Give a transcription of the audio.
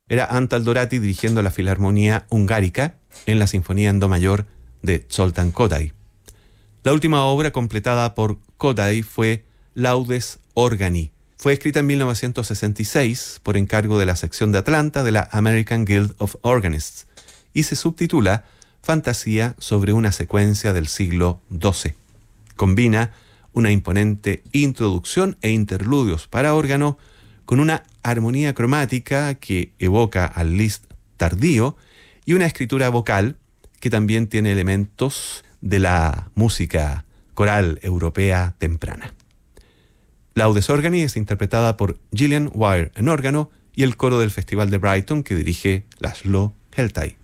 Era Antal Dorati dirigiendo la Filarmonía Hungárica en la Sinfonía en Do mayor de Zoltán Kodály. La última obra completada por Kodály fue Laudes Organi. Fue escrita en 1966 por encargo de la sección de Atlanta de la American Guild of Organists y se subtitula Fantasía sobre una secuencia del siglo XII. Combina una imponente introducción e interludios para órgano con una armonía cromática que evoca al Liszt tardío y una escritura vocal que también tiene elementos de la música coral europea temprana. Laudes Organi es interpretada por Gillian Weir en órgano y el coro del Festival de Brighton que dirige Laszlo Heltay.